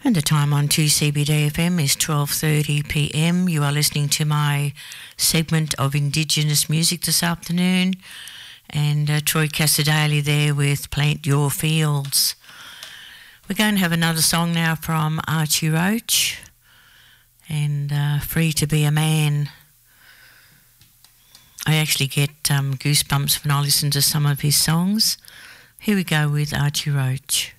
And the time on 2CBD FM is 12:30 p.m. You are listening to my segment of Indigenous music this afternoon, and Troy Cassadaly there with Plant Your Fields. We're going to have another song now from Archie Roach, and Free to Be a Man. I actually get goosebumps when I listen to some of his songs. Here we go with Archie Roach.